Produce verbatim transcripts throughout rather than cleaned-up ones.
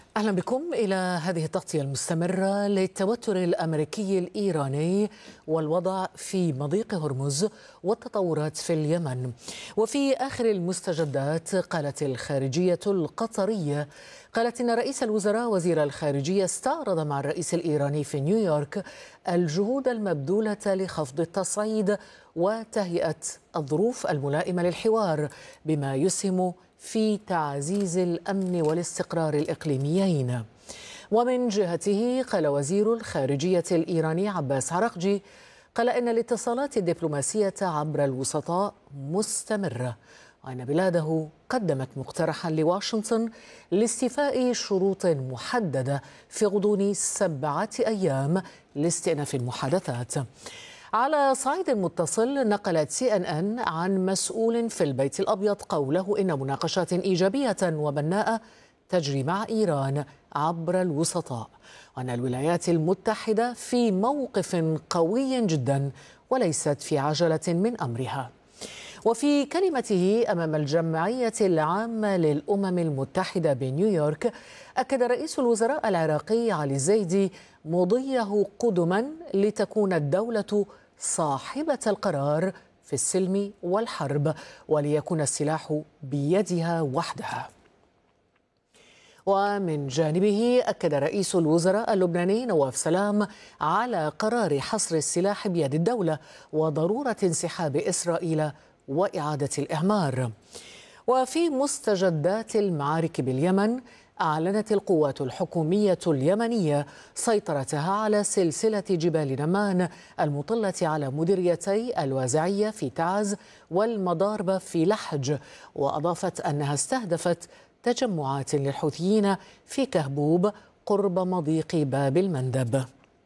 أهلا بكم إلى هذه التغطية المستمرة للتوتر الأمريكي الإيراني والوضع في مضيق هرمز والتطورات في اليمن. وفي آخر المستجدات قالت الخارجية القطرية قالت إن رئيس الوزراء وزير الخارجية استعرض مع الرئيس الإيراني في نيويورك الجهود المبذولة لخفض التصعيد وتهيئة الظروف الملائمة للحوار بما يسهم في تعزيز الأمن والاستقرار الإقليميين. ومن جهته قال وزير الخارجية الإيراني عباس عراقجي قال إن الاتصالات الدبلوماسية عبر الوسطاء مستمرة، وأن بلاده قدمت مقترحا لواشنطن لاستيفاء شروط محددة في غضون سبعة أيام لاستئناف المحادثات. على صعيد متصل نقلت سي إن إن عن مسؤول في البيت الأبيض قوله إن مناقشات إيجابية وبناءة تجري مع إيران عبر الوسطاء، وأن الولايات المتحدة في موقف قوي جدا وليست في عجلة من أمرها. وفي كلمته أمام الجمعية العامة للأمم المتحدة بنيويورك أكد رئيس الوزراء العراقي علي الزيدي مضيه قدما لتكون الدولة صاحبة القرار في السلم والحرب وليكون السلاح بيدها وحدها. ومن جانبه أكد رئيس الوزراء اللبناني نواف سلام على قرار حصر السلاح بيد الدولة وضرورة انسحاب إسرائيل وإعادة الإعمار. وفي مستجدات المعارك باليمن أعلنت القوات الحكومية اليمنية سيطرتها على سلسلة جبال نمان المطلة على مديريتي الوازعية في تعز والمضاربة في لحج، وأضافت أنها استهدفت تجمعات للحوثيين في كهبوب قرب مضيق باب المندب.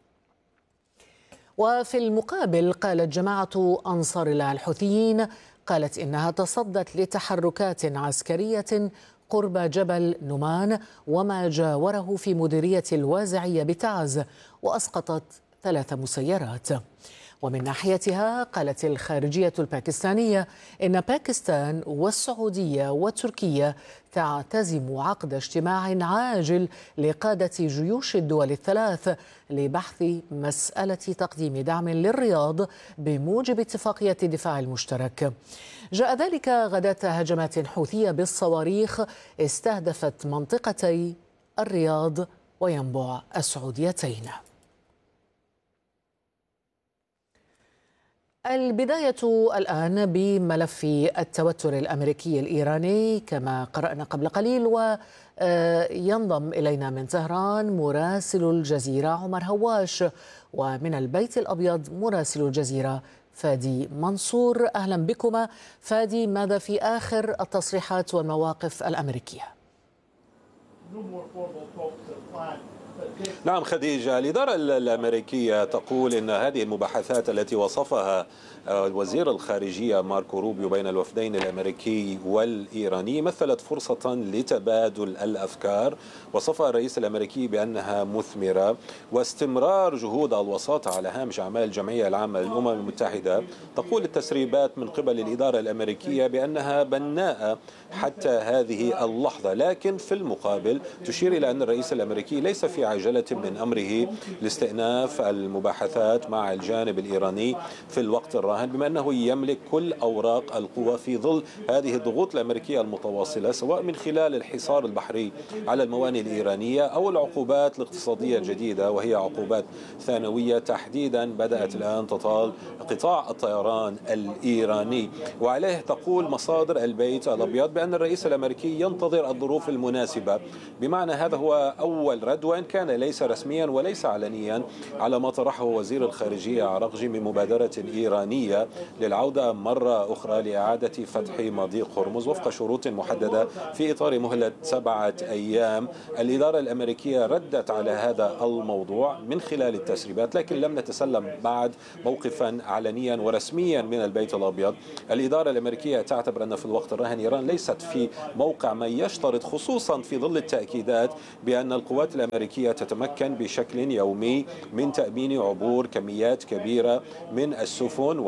وفي المقابل قالت جماعة أنصار الله الحوثيين قالت إنها تصدت لتحركات عسكرية قرب جبل نمان وما جاوره في مديرية الوازعية بتعز وأسقطت ثلاث مسيرات. ومن ناحيتها قالت الخارجية الباكستانية إن باكستان والسعودية وتركيا تعتزم عقد اجتماع عاجل لقادة جيوش الدول الثلاث لبحث مسألة تقديم دعم للرياض بموجب اتفاقية الدفاع المشترك. جاء ذلك غداة هجمات حوثية بالصواريخ استهدفت منطقتي الرياض وينبع السعوديتين. البداية الآن بملف التوتر الأمريكي الإيراني كما قرأنا قبل قليل، وينضم إلينا من طهران مراسل الجزيرة عمر هواش، ومن البيت الأبيض مراسل الجزيرة فادي منصور. أهلا بكما. فادي، ماذا في آخر التصريحات والمواقف الأمريكية؟ نعم خديجة، الإدارة الأمريكية تقول إن هذه المباحثات التي وصفها وزير الخارجية ماركو روبيو بين الوفدين الأمريكي والإيراني مثلت فرصة لتبادل الأفكار. وصفها الرئيس الأمريكي بأنها مثمرة، واستمرار جهود الوساطة على هامش أعمال الجمعية العامة للأمم المتحدة. تقول التسريبات من قبل الإدارة الأمريكية بأنها بناءة حتى هذه اللحظة، لكن في المقابل تشير إلى أن الرئيس الأمريكي ليس في عجلة من أمره لاستئناف المباحثات مع الجانب الإيراني في الوقت الراهن، بما أنه يملك كل أوراق القوة في ظل هذه الضغوط الأمريكية المتواصلة، سواء من خلال الحصار البحري على الموانئ الإيرانية أو العقوبات الاقتصادية الجديدة، وهي عقوبات ثانوية تحديدا بدأت الآن تطال قطاع الطيران الإيراني. وعليه تقول مصادر البيت الأبيض بأن الرئيس الأمريكي ينتظر الظروف المناسبة، بمعنى هذا هو أول رد، وإن كان ليس رسميا وليس علنيا، على ما طرحه وزير الخارجية عراقجي من مبادرة إيرانية للعودة مرة أخرى لإعادة فتح مضيق هرمز وفق شروط محددة في إطار مهلة سبعة أيام. الإدارة الأمريكية ردت على هذا الموضوع من خلال التسريبات، لكن لم نتسلم بعد موقفا علنيا ورسميا من البيت الأبيض. الإدارة الأمريكية تعتبر أن في الوقت الراهن إيران ليست في موقع ما يشترط، خصوصا في ظل التأكيدات بأن القوات الأمريكية تتمكن بشكل يومي من تأمين عبور كميات كبيرة من السفن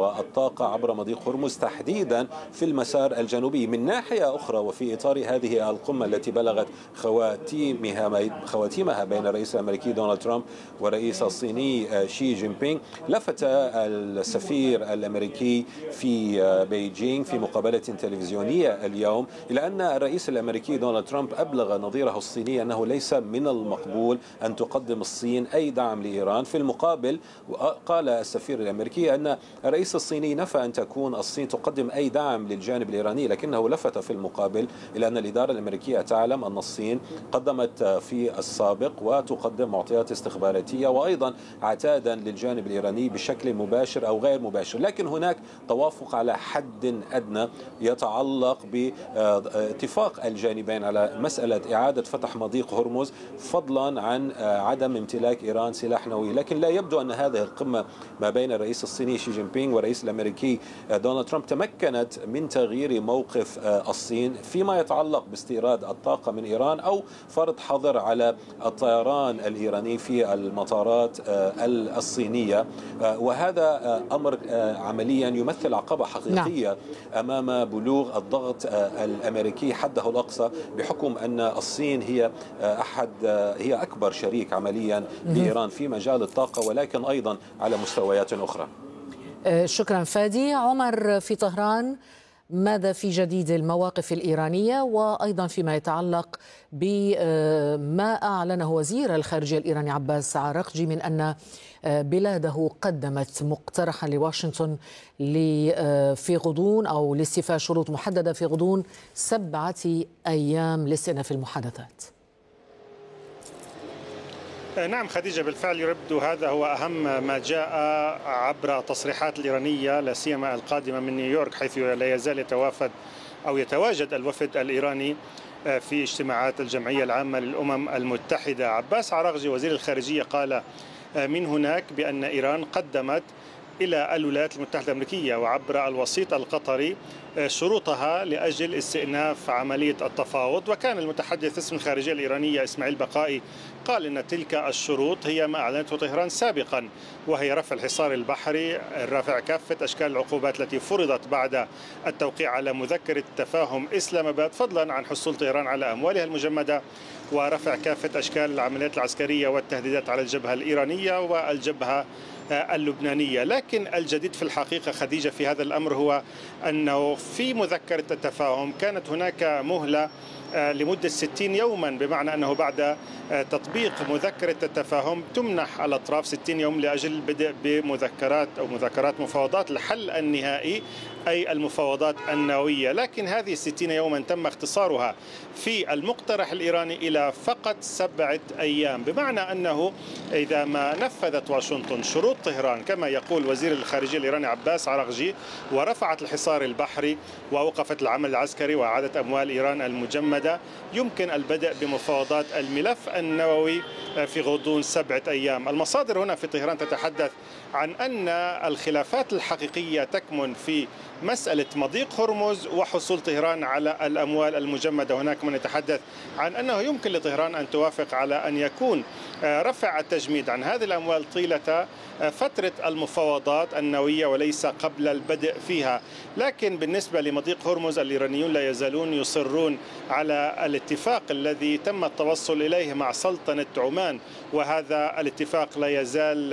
والطاقة عبر مضيق هرمز تحديدا في المسار الجنوبي. من ناحية أخرى وفي إطار هذه القمة التي بلغت خواتيمها خواتيمها بين الرئيس الأمريكي دونالد ترامب والرئيس الصيني شي جين بينغ، لفت السفير الأمريكي في بيجينغ في مقابلة تلفزيونية اليوم إلى أن الرئيس الأمريكي دونالد ترامب أبلغ نظيره الصيني أنه ليس من المقبول أن تقدم الصين أي دعم لإيران. في المقابل قال السفير الأمريكي أن الرئيس الصيني نفى أن تكون الصين تقدم أي دعم للجانب الإيراني، لكنه لفت في المقابل إلى أن الإدارة الأمريكية تعلم أن الصين قدمت في السابق وتقدم معطيات استخباراتية وأيضا عتادا للجانب الإيراني بشكل مباشر أو غير مباشر، لكن هناك توافق على حد أدنى يتعلق باتفاق الجانبين على مسألة إعادة فتح مضيق هرمز فضلا عن عدم امتلاك إيران سلاح نووي. لكن لا يبدو أن هذه القمة ما بين الرئيس الصيني شي جين بينغ والرئيس الأمريكي دونالد ترامب تمكنت من تغيير موقف الصين فيما يتعلق باستيراد الطاقة من إيران أو فرض حظر على الطيران الإيراني في المطارات الصينية، وهذا أمر عمليا يمثل عقبة حقيقية نعم. أمام بلوغ الضغط الأمريكي حده الأقصى، بحكم أن الصين هي أحد هي أكبر شريك عمليا لإيران في مجال الطاقة ولكن أيضا على مستويات أخرى. شكرا فادي. عمر في طهران، ماذا في جديد المواقف الإيرانية وأيضا فيما يتعلق بما أعلنه وزير الخارجية الإيراني عباس عراقجي من أن بلاده قدمت مقترحا لواشنطن في غضون أو لاستيفاء شروط محددة في غضون سبعة أيام لاستئناف المحادثات؟ نعم خديجة، بالفعل يبدو هذا هو أهم ما جاء عبر التصريحات الإيرانية لا سيما القادمة من نيويورك، حيث لا يزال يتوافد أو يتواجد الوفد الإيراني في اجتماعات الجمعية العامة للأمم المتحدة. عباس عراقجي وزير الخارجية قال من هناك بأن إيران قدمت إلى الولايات المتحدة الأمريكية وعبر الوسيط القطري شروطها لأجل استئناف عملية التفاوض، وكان المتحدث اسم الخارجية الإيرانية إسماعيل بقائي قال إن تلك الشروط هي ما أعلنته طهران سابقا، وهي رفع الحصار البحري، رفع كافة أشكال العقوبات التي فرضت بعد التوقيع على مذكرة تفاهم إسلام آباد، فضلا عن حصول طهران على أموالها المجمدة، ورفع كافة أشكال العمليات العسكرية والتهديدات على الجبهة الإيرانية والجبهة اللبنانية. لكن الجديد في الحقيقة خديجة في هذا الأمر هو أنه في مذكرة التفاهم كانت هناك مهلة لمدة ستين يوما، بمعنى أنه بعد تطبيق مذكرة التفاهم تمنح الأطراف ستين يوم لأجل البدء بمذكرات أو مذكرات مفاوضات الحل النهائي أي المفاوضات النووية. لكن هذه الستين يوما تم اختصارها في المقترح الإيراني إلى فقط سبعة أيام، بمعنى أنه إذا ما نفذت واشنطن شروط طهران كما يقول وزير الخارجية الإيراني عباس عراقجي ورفعت الحصار البحري وأوقفت العمل العسكري وإعادة أموال إيران المجمدة، يمكن البدء بمفاوضات الملف النووي في غضون سبعة أيام. المصادر هنا في طهران تتحدث عن أن الخلافات الحقيقية تكمن في مسألة مضيق هرمز وحصول طهران على الأموال المجمدة. هناك من يتحدث عن أنه يمكن لطهران أن توافق على أن يكون رفع التجميد عن هذه الأموال طيلة فترة المفاوضات النووية وليس قبل البدء فيها. لكن بالنسبة لمضيق هرمز الإيرانيون لا يزالون يصرون على الاتفاق الذي تم التوصل إليه مع سلطنة عمان، وهذا الاتفاق لا يزال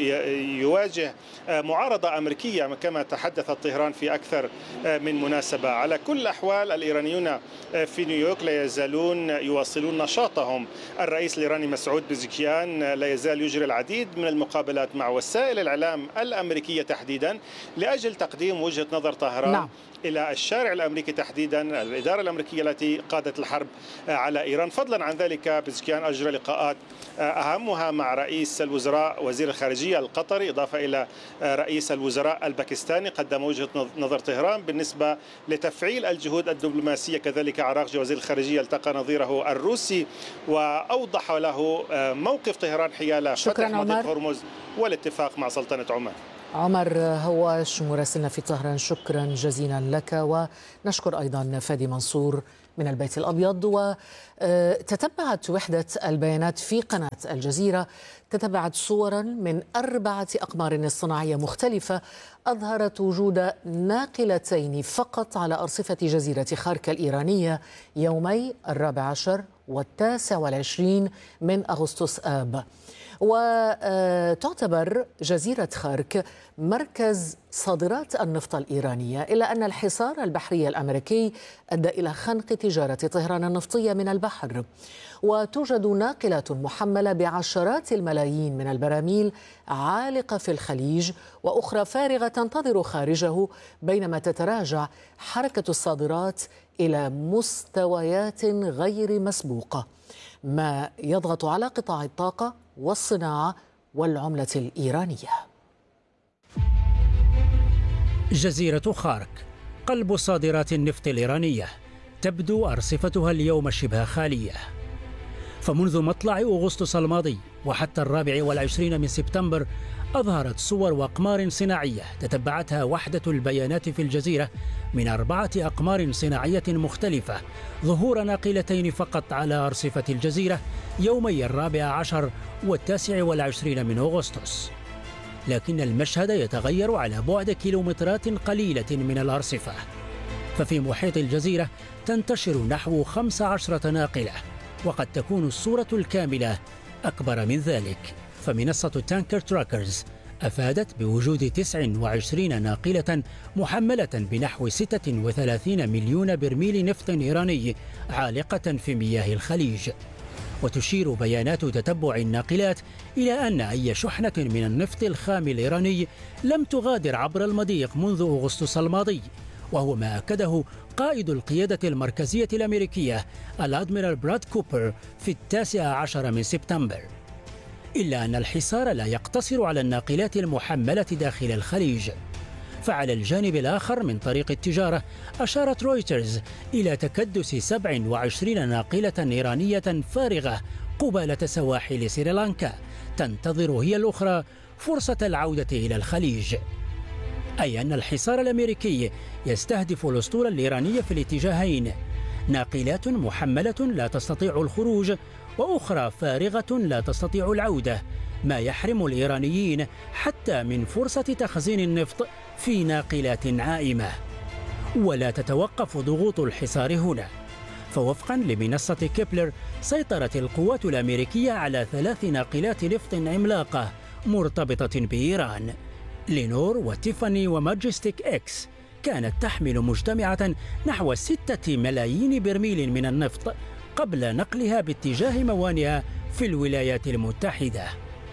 يواجه معارضة أمريكية كما تحدثت طهران في أكثر من مناسبة. على كل الأحوال الإيرانيون في نيويورك لا يزالون يواصلون نشاطهم. الرئيس الإيراني مسعود بزكيان لا يزال يجري العديد من المقابلات مع وسائل الإعلام الأمريكية تحديدا لأجل تقديم وجهة نظر طهران نعم. إلى الشارع الأمريكي تحديدا، الإدارة الأمريكية التي قادت الحرب على إيران. فضلا عن ذلك بزكيان أجرى لقاءات أهمها مع رئيس الوزراء وزير الخارجية القطري، إضافة إلى رئيس الوزراء الباكستاني، قدم وجهة نظر طهران بالنسبة لتفعيل الجهود الدبلوماسية. كذلك عراقجي وزير الخارجية التقى نظيره الروسي وأوضح له موقف طهران حيال فتح مضيق هرمز والاتفاق مع سلطنة عمان. عمر هواش مراسلنا في طهران، شكرا جزيلا لك، ونشكر أيضا فادي منصور من البيت الأبيض. وتتبعت وحدة البيانات في قناة الجزيرة تتبعت صورا من أربعة أقمار اصطناعية مختلفة أظهرت وجود ناقلتين فقط على أرصفة جزيرة خارك الإيرانية يومي الرابع عشر والتاسع والعشرين من أغسطس آب. وتعتبر جزيرة خارك مركز صادرات النفط الإيرانية، إلا أن الحصار البحري الأمريكي أدى إلى خنق تجارة طهران النفطية من البحر. وتوجد ناقلات محملة بعشرات الملايين من البراميل عالقة في الخليج وأخرى فارغة تنتظر خارجه، بينما تتراجع حركة الصادرات إلى مستويات غير مسبوقة، ما يضغط على قطاع الطاقة والصناعة والعملة الإيرانية. جزيرة خارك قلب صادرات النفط الإيرانية، تبدو أرصفتها اليوم شبه خالية. فمنذ مطلع أغسطس الماضي وحتى الرابع والعشرين من سبتمبر أظهرت صور وأقمار صناعية تتبعتها وحدة البيانات في الجزيرة من أربعة أقمار صناعية مختلفة ظهور ناقلتين فقط على أرصفة الجزيرة يومي الرابع عشر والتاسع والعشرين من أغسطس. لكن المشهد يتغير على بعد كيلومترات قليلة من الأرصفة. ففي محيط الجزيرة تنتشر نحو خمس عشرة ناقلة، وقد تكون الصورة الكاملة أكبر من ذلك. فمنصة تانكر تراكرز أفادت بوجود تسع وعشرين ناقلة محملة بنحو ستة وثلاثين مليون برميل نفط إيراني عالقة في مياه الخليج. وتشير بيانات تتبع الناقلات إلى أن أي شحنة من النفط الخام الإيراني لم تغادر عبر المضيق منذ أغسطس الماضي، وهو ما أكده قائد القيادة المركزية الأمريكية الأدميرال براد كوبر في التاسع عشر من سبتمبر. إلا أن الحصار لا يقتصر على الناقلات المحملة داخل الخليج، فعلى الجانب الآخر من طريق التجارة أشارت رويترز إلى تكدس سبع وعشرين ناقلة إيرانية فارغة قبالة سواحل سريلانكا تنتظر هي الأخرى فرصة العودة إلى الخليج. أي أن الحصار الأمريكي يستهدف الأسطول الإيراني في الاتجاهين، ناقلات محملة لا تستطيع الخروج وأخرى فارغة لا تستطيع العودة، ما يحرم الإيرانيين حتى من فرصة تخزين النفط في ناقلات عائمة. ولا تتوقف ضغوط الحصار هنا، فوفقا لمنصة كيبلر سيطرت القوات الأمريكية على ثلاث ناقلات نفط عملاقة مرتبطة بإيران، لينور وتيفاني وماجستيك إكس، كانت تحمل مجتمعة نحو ستة ملايين برميل من النفط قبل نقلها باتجاه موانئها في الولايات المتحدة.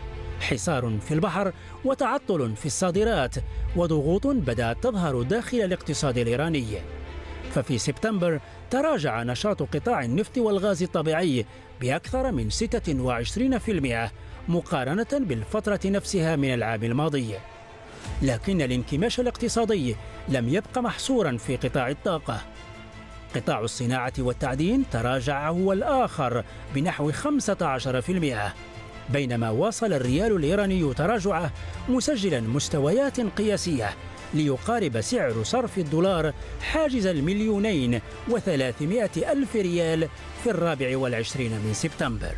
حصار في البحر وتعطل في الصادرات وضغوط بدأت تظهر داخل الاقتصاد الإيراني. ففي سبتمبر تراجع نشاط قطاع النفط والغاز الطبيعي بأكثر من ستة وعشرين بالمئة مقارنة بالفترة نفسها من العام الماضي. لكن الانكماش الاقتصادي لم يبق محصورا في قطاع الطاقة. قطاع الصناعة والتعدين تراجع هو الآخر بنحو خمسة عشر بالمئة، بينما واصل الريال الإيراني تراجعه مسجلا مستويات قياسية ليقارب سعر صرف الدولار حاجز المليونين وثلاثمائة ألف ريال في الرابع والعشرين من سبتمبر.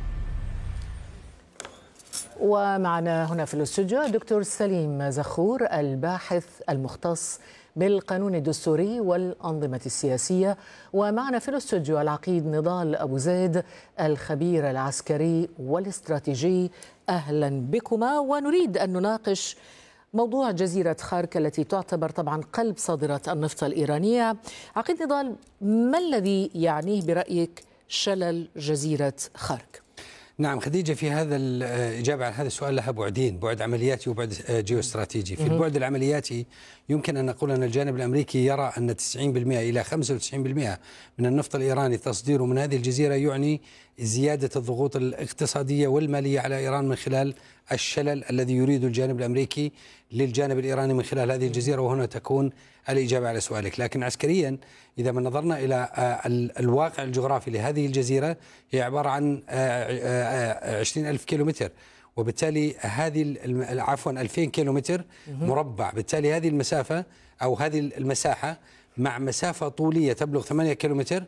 ومعنا هنا في الاستوديو دكتور سليم زخور، الباحث المختص بالقانون الدستوري والأنظمة السياسية، ومعنا في الاستوديو العقيد نضال أبو زيد، الخبير العسكري والاستراتيجي. أهلا بكما. ونريد أن نناقش موضوع جزيرة خارك التي تعتبر طبعا قلب صادرات النفط الإيرانية. عقيد نضال، ما الذي يعنيه برأيك شلل جزيرة خارك؟ نعم خديجة، في هذا الإجابة على هذا السؤال لها بعدين، بعد عملياتي وبعد جيوستراتيجي. في البعد العملياتي يمكن أن نقول أن الجانب الأمريكي يرى أن تسعين بالمئة إلى خمسة وتسعين بالمئة من النفط الإيراني تصديره من هذه الجزيرة يعني زيادة الضغوط الاقتصادية والمالية على إيران من خلال الشلل الذي يريد الجانب الأمريكي للجانب الإيراني من خلال هذه الجزيرة، وهنا تكون الإجابة على سؤالك. لكن عسكريا إذا ما نظرنا إلى الواقع الجغرافي لهذه الجزيرة هي عبارة عن عشرين ألف كيلومتر، وبالتالي هذه عفوا ألفين كيلومتر مربع. بالتالي هذه المسافة أو هذه المساحة مع مسافة طولية تبلغ ثمانية كيلومتر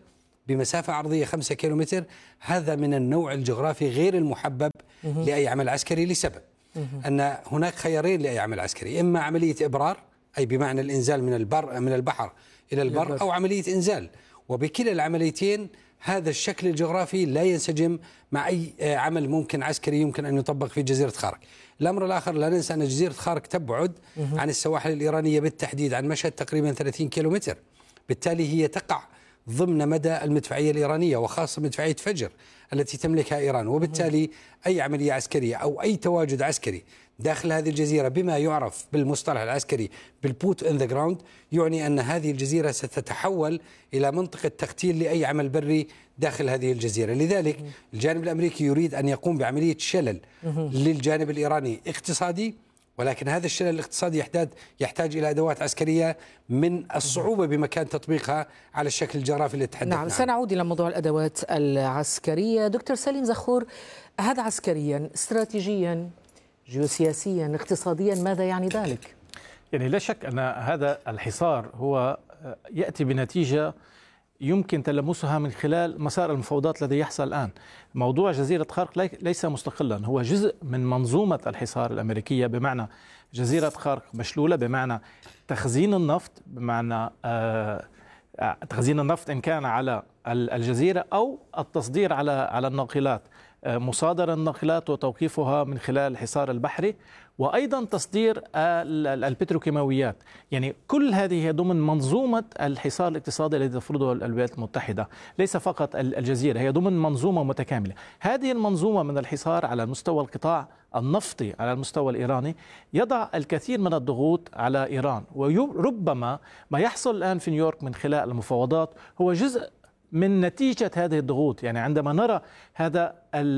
بمسافة عرضية خمسة كيلومتر، هذا من النوع الجغرافي غير المحبب لأي عمل عسكري لسبب أن هناك خيارين لأي عمل عسكري: إما عملية إبرار، أي بمعنى الإنزال من البر من البحر إلى البر، أو عملية إنزال. وبكلا العمليتين هذا الشكل الجغرافي لا ينسجم مع أي عمل ممكن عسكري يمكن أن يطبق في جزيرة خارك. الأمر الآخر، لا ننسى أن جزيرة خارك تبعد عن السواحل الإيرانية بالتحديد عن مشهد تقريبا ثلاثين كيلومتر، بالتالي هي تقع ضمن مدى المدفعية الإيرانية، وخاصة مدفعية فجر التي تملكها إيران. وبالتالي أي عملية عسكرية أو أي تواجد عسكري داخل هذه الجزيرة بما يعرف بالمصطلح العسكري بالبوت إن ذا جراوند، يعني أن هذه الجزيرة ستتحول إلى منطقة تقتيل لأي عمل بري داخل هذه الجزيرة. لذلك الجانب الأمريكي يريد أن يقوم بعملية شلل للجانب الإيراني اقتصادي، ولكن هذا الشلل الاقتصادي يحتاج يحتاج إلى أدوات عسكرية من الصعوبة بمكان تطبيقها على الشكل الجغرافي اللي تحدثنا عنه. نعم، سنعود إلى موضوع الأدوات العسكرية. دكتور سليم زخور، هذا عسكريا، استراتيجيا، جيوسياسيا، اقتصاديا، ماذا يعني ذلك؟ يعني لا شك أن هذا الحصار هو يأتي بنتيجة يمكن تلمسها من خلال مسار المفاوضات الذي يحصل الآن. موضوع جزيرة خارك ليس مستقلا، هو جزء من منظومة الحصار الأمريكية، بمعنى جزيرة خارك مشلولة، بمعنى تخزين النفط، بمعنى آه تخزين النفط إن كان على الجزيرة أو التصدير على على الناقلات، مصادرة الناقلات وتوقيفها من خلال الحصار البحري، وأيضا تصدير البتروكيماويات. يعني كل هذه هي ضمن منظومة الحصار الاقتصادي الذي تفرضه الولايات المتحدة، ليس فقط الجزيرة، هي ضمن منظومة متكاملة. هذه المنظومة من الحصار على مستوى القطاع النفطي على المستوى الإيراني يضع الكثير من الضغوط على إيران، وربما ما يحصل الآن في نيويورك من خلال المفاوضات هو جزء من نتيجة هذه الضغوط. يعني عندما نرى هذا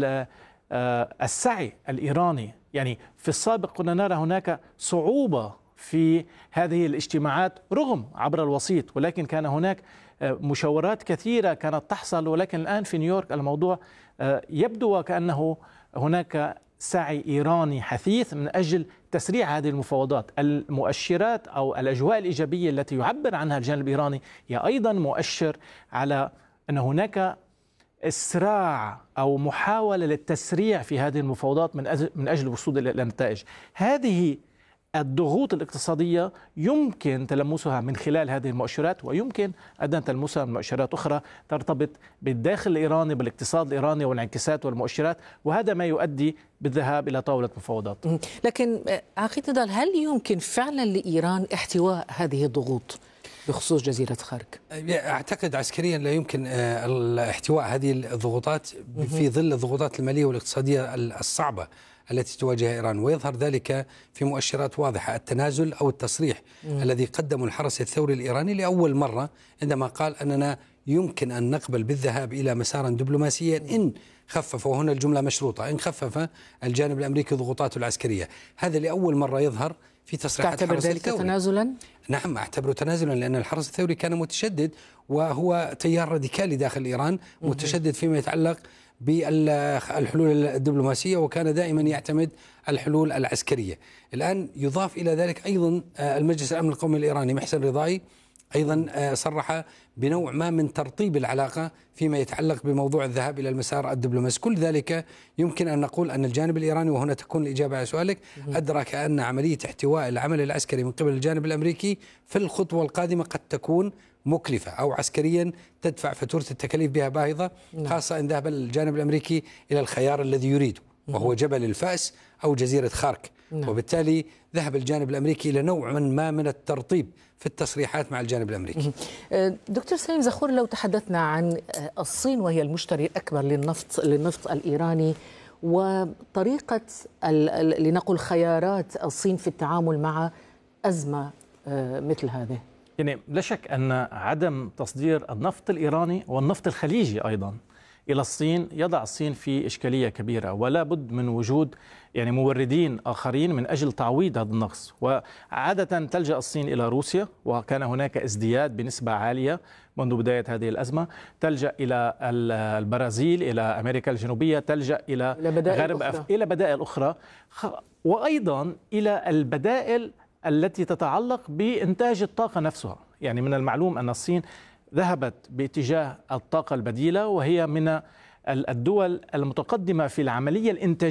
السعي الإيراني، يعني في السابق كنا نرى هناك صعوبة في هذه الاجتماعات رغم عبر الوسيط، ولكن كان هناك مشاورات كثيرة كانت تحصل، ولكن الآن في نيويورك الموضوع يبدو وكأنه هناك سعي إيراني حثيث من أجل تسريع هذه المفاوضات. المؤشرات أو الأجواء الإيجابية التي يعبر عنها الجانب الإيراني هي أيضا مؤشر على أن هناك إسراع أو محاولة للتسريع في هذه المفاوضات من أجل من أجل الوصول إلى النتائج. هذه الضغوط الاقتصادية يمكن تلمسها من خلال هذه المؤشرات، ويمكن أيضا تلمسها من مؤشرات أخرى ترتبط بالداخل الإيراني، بالاقتصاد الإيراني والانعكاسات والمؤشرات، وهذا ما يؤدي بالذهاب إلى طاولة مفاوضات. لكن أخي نضال، هل يمكن فعلا لإيران احتواء هذه الضغوط بخصوص جزيرة خارك؟ أعتقد عسكريا لا يمكن احتواء هذه الضغوطات في ظل الضغوطات المالية والاقتصادية الصعبة التي تواجهها إيران، ويظهر ذلك في مؤشرات واضحة. التنازل أو التصريح مم. الذي قدمه الحرس الثوري الإيراني لأول مرة عندما قال أننا يمكن أن نقبل بالذهاب إلى مسار دبلوماسيا إن خفف، وهنا الجملة مشروطة، إن خفف الجانب الأمريكي ضغوطاته العسكرية. هذا لأول مرة يظهر في تصريحات تعتبر الحرس ذلك الثوري. تنازلا؟ نعم، أعتبره تنازلا، لأن الحرس الثوري كان متشدد، وهو تيار راديكالي داخل إيران متشدد فيما يتعلق بالحلول الدبلوماسية، وكان دائما يعتمد الحلول العسكرية. الآن يضاف إلى ذلك أيضا المجلس الأمن القومي الإيراني محسن رضاي أيضا صرح بنوع ما من ترطيب العلاقة فيما يتعلق بموضوع الذهاب إلى المسار الدبلوماسي. كل ذلك يمكن أن نقول أن الجانب الإيراني، وهنا تكون الإجابة على سؤالك، أدرك أن عملية احتواء العمل العسكري من قبل الجانب الأمريكي في الخطوة القادمة قد تكون مكلفة أو عسكريا تدفع فاتورة التكاليف بها باهظة، خاصة إن ذهب الجانب الأمريكي إلى الخيار الذي يريده وهو جبل الفأس أو جزيرة خارك. وبالتالي ذهب الجانب الأمريكي إلى نوع من ما من الترطيب في التصريحات مع الجانب الأمريكي. دكتور سليم زخور، لو تحدثنا عن الصين وهي المشتري الأكبر للنفط للنفط الإيراني، وطريقة لنقل خيارات الصين في التعامل مع أزمة مثل هذه. يعني لا شك أن عدم تصدير النفط الإيراني والنفط الخليجي أيضا إلى الصين يضع الصين في إشكالية كبيرة، ولا بد من وجود يعني موردين آخرين من أجل تعويض هذا النقص. وعادة تلجأ الصين إلى روسيا، وكان هناك ازدياد بنسبة عالية منذ بداية هذه الأزمة. تلجأ إلى البرازيل، إلى أمريكا الجنوبية، تلجأ إلى غرب أف... إلى بدائل أخرى، وأيضا إلى البدائل التي تتعلق بإنتاج الطاقة نفسها. يعني من المعلوم أن الصين ذهبت باتجاه الطاقة البديلة، وهي من الدول المتقدمة في العملية الإنتاجية